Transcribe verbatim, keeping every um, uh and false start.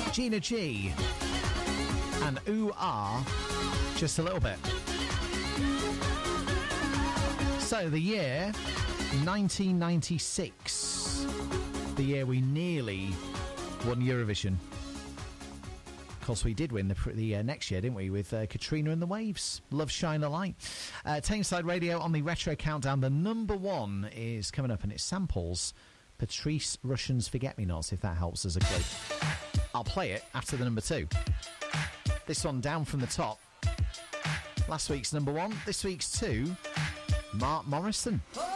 Gina G and Ooh Ah, Just a Little Bit. So the year nineteen ninety-six, the year we nearly won Eurovision. Of course, we did win the, the uh, next year, didn't we, with uh, Katrina and the Waves. Love Shine a Light. Uh, Tameside Radio on the Retro Countdown. The number one is coming up, and it samples Patrice Rushen's Forget Me Nots, if that helps as a clue. I'll play it after the number two. This one down from the top. Last week's number one, this week's two, Mark Morrison. Oh!